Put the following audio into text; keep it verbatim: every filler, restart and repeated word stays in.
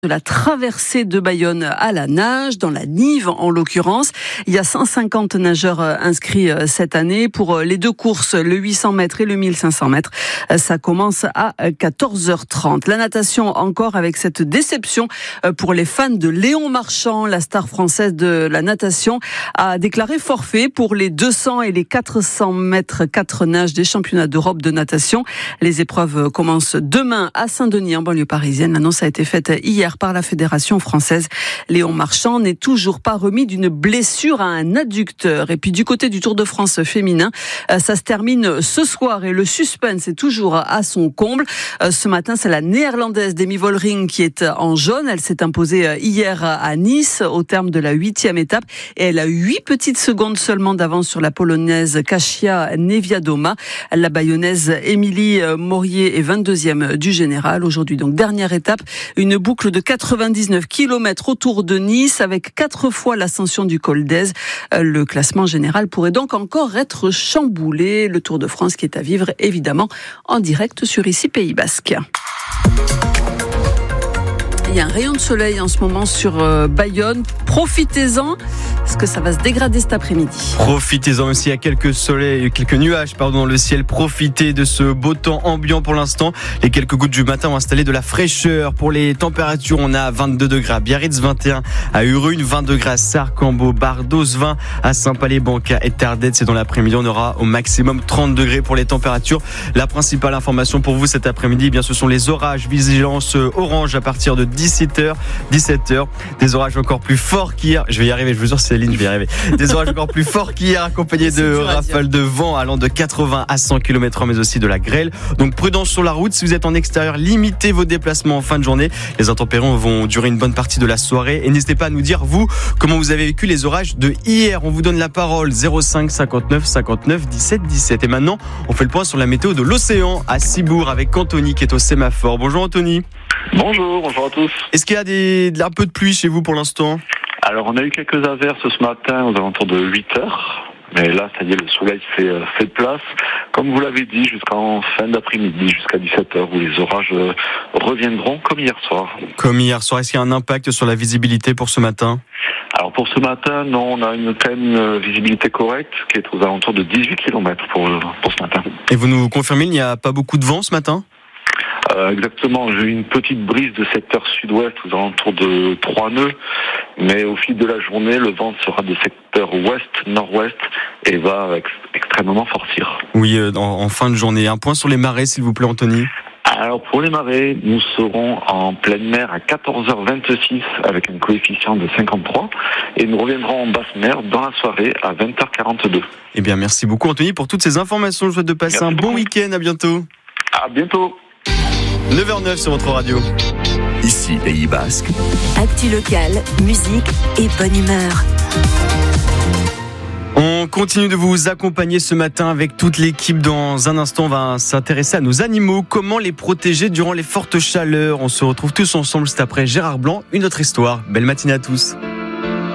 de la traversée de Bayonne à la nage, dans la Nive en l'occurrence. Il y a cent cinquante nageurs inscrits cette année pour les deux courses, le huit cents mètres et le mille cinq cents mètres. Ça commence à quatorze heures trente. La natation encore avec cette déception pour les fans de Léon Marchand, la star française de la natation, a déclaré forfait pour les deux cents et les quatre cents mètres quatre nages des championnats d'Europe de natation. Les épreuves commencent demain à Saint-Denis en banlieue parisienne. L'annonce a été faite hier par la Fédération française. Léon Marchand n'est toujours pas remis d'une blessure à un adducteur. Et puis du côté du Tour de France féminin, ça se termine ce soir et le suspense est toujours à son comble. Ce matin, c'est la néerlandaise Demi Vollering qui est en jaune. Elle s'est imposée hier à Nice au terme de la huitième étape et elle a eu huit petites secondes seulement d'avance sur la polonaise Kasia Niewiadoma. La bayonnaise Émilie Morier est vingt-deuxième du général. Aujourd'hui, donc, dernière étape, une boucle de quatre-vingt-dix-neuf kilomètres autour de Nice avec quatre fois l'ascension du col d'Èze. Le classement général pourrait donc encore être chamboulé. Le Tour de France qui est à vivre évidemment en direct sur ici Pays Basque. Il y a un rayon de soleil en ce moment sur Bayonne. Profitez-en, parce que ça va se dégrader cet après-midi. Profitez-en aussi, il y a quelques soleils, quelques nuages pardon, dans le ciel. Profitez de ce beau temps ambiant pour l'instant. Les quelques gouttes du matin ont installé de la fraîcheur. Pour les températures, on a vingt-deux degrés à Biarritz, vingt et un à Urune, vingt degrés à Sarcambault, Bardos, vingt à Saint-Palais, Banca et Tardette. C'est dans l'après-midi, on aura au maximum trente degrés pour les températures. La principale information pour vous cet après-midi, eh bien, ce sont les orages. Vigilance orange à partir de dix-sept heures. dix-sept heures. Des orages encore plus forts qu'hier. Je vais y arriver, je vous jure, Céline, je vais y arriver. Des orages encore plus forts qu'hier, accompagnés de rafales de vent allant de quatre-vingts à cent kilomètres heure, mais aussi de la grêle. Donc prudence sur la route. Si vous êtes en extérieur, limitez vos déplacements en fin de journée. Les intempéries vont durer une bonne partie de la soirée. Et n'hésitez pas à nous dire, vous, comment vous avez vécu les orages de hier. On vous donne la parole. zéro cinq cinquante-neuf cinquante-neuf dix-sept dix-sept. Et maintenant, on fait le point sur la météo de l'océan à Cibourg avec Anthony qui est au sémaphore. Bonjour Anthony. Bonjour, bonjour à tous. Est-ce qu'il y a des, un peu de pluie chez vous pour l'instant ? Alors on a eu quelques averses ce matin aux alentours de huit heures. Mais là, ça y est, le soleil fait, fait place. Comme vous l'avez dit, jusqu'en fin d'après-midi, jusqu'à dix-sept heures, où les orages reviendront comme hier soir. Comme hier soir, est-ce qu'il y a un impact sur la visibilité pour ce matin ? Alors pour ce matin, non, on a une, quand même une visibilité correcte qui est aux alentours de dix-huit kilomètres pour, pour ce matin. Et vous nous confirmez, il n'y a pas beaucoup de vent ce matin ? Euh, exactement, j'ai eu une petite brise de secteur sud-ouest aux alentours de trois nœuds, mais au fil de la journée, le vent sera de secteur ouest-nord-ouest et va ex- extrêmement forcir. Oui, euh, en, en fin de journée. Un point sur les marées, s'il vous plaît, Anthony. Alors pour les marées, nous serons en pleine mer à quatorze heures vingt-six avec un coefficient de cinquante-trois et nous reviendrons en basse mer dans la soirée à vingt heures quarante-deux. Eh bien, merci beaucoup Anthony pour toutes ces informations. Je vous souhaite de passer merci un bon beaucoup. Week-end. À bientôt. À bientôt. neuf heures neuf sur votre radio. Ici, Pays Basque. Actu locale, musique et bonne humeur. On continue de vous accompagner ce matin avec toute l'équipe. Dans un instant, on va s'intéresser à nos animaux. Comment les protéger durant les fortes chaleurs ? On se retrouve tous ensemble juste après Gérard Blanc, une autre histoire. Belle matinée à tous.